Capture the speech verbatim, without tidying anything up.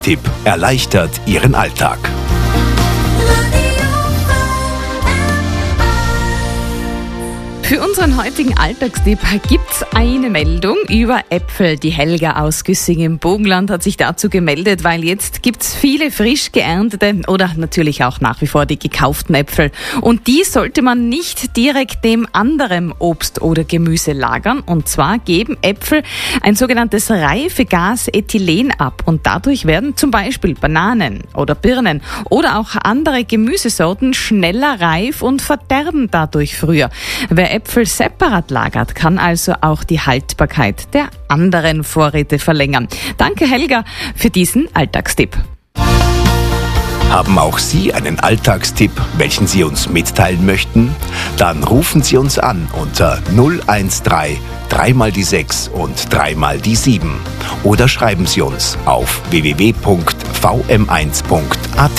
Tipp erleichtert Ihren Alltag. Für unseren heutigen Alltagstipp gibt's eine Meldung über Äpfel. Die Helga aus Güssing im Burgenland hat sich dazu gemeldet, weil jetzt gibt's viele frisch geerntete oder natürlich auch nach wie vor die gekauften Äpfel. Und die sollte man nicht direkt neben anderem Obst oder Gemüse lagern. Und zwar geben Äpfel ein sogenanntes Reifegas Ethylen ab. Und dadurch werden zum Beispiel Bananen oder Birnen oder auch andere Gemüsesorten schneller reif und verderben dadurch früher. Wer Äpfel separat lagert, kann also auch die Haltbarkeit der anderen Vorräte verlängern. Danke Helga für diesen Alltagstipp. Haben auch Sie einen Alltagstipp, welchen Sie uns mitteilen möchten? Dann rufen Sie uns an unter null eins drei, drei mal die sechs und drei mal die sieben. Oder schreiben Sie uns auf w w w punkt v m eins punkt a t.